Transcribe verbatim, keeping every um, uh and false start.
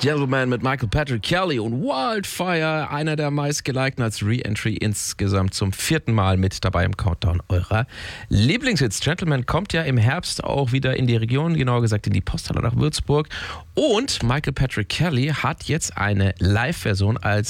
Gentleman mit Michael Patrick Kelly und Wildfire, einer der meistgelikten als Re-Entry insgesamt zum vierten Mal mit dabei im Countdown eurer Lieblingshits. Gentleman kommt ja im Herbst auch wieder in die Region, genauer gesagt in die Posthalle nach Würzburg. Und Michael Patrick Kelly hat jetzt eine Live-Version als